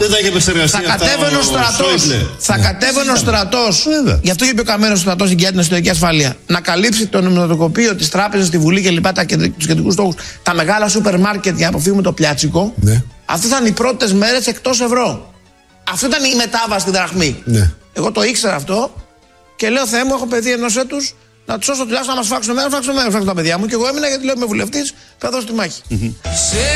Δεν θα είχε επεξεργαστεί. Θα κατέβαινε ο στρατός. Γι' αυτό είπε ο Καμένος στρατός για την εσωτερική ασφάλεια. Να καλύψει το νομισματοκοπείο, τις τράπεζες, τη Βουλή κλπ. Τους κεντρικούς στόχους. Τα μεγάλα σούπερ μάρκετ για να αποφύγουμε το πιάτσικο. Ναι. Αυτές ήταν οι πρώτες μέρες εκτός ευρώ. Αυτό ήταν η μετάβαση στη δραχμή. Ναι. Εγώ το ήξερα αυτό και λέω: Θεέ μου, έχω παιδί ενός έτους. Να τους σώσω τουλάχιστον να μας φάξουν μέρα, φάξουν τα παιδιά μου. Και εγώ έμεινα γιατί λέω: Είμαι βουλευτής, θα δώσω τη μάχη.